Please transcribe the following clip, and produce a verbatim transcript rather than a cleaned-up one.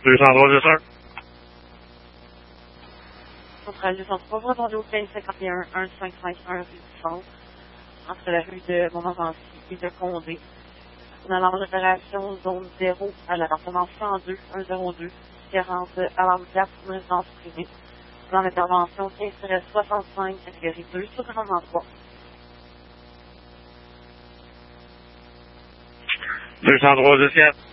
deux cent trois, deux cent un. Centrale deux cent trois, vous répondez au P cinquante et un, un cinq cinq un rue du Centre, entre la rue de Montmorency et de Condé. Dans l'ordre d'opération zone zéro à l'appartement cent deux, un zéro deux, quarante Alarme quatre, une résidence privée. Dans l'intervention quinze soixante-cinq, catégorie deux, sur trente-trois. deux cent trois, deux cent quatre.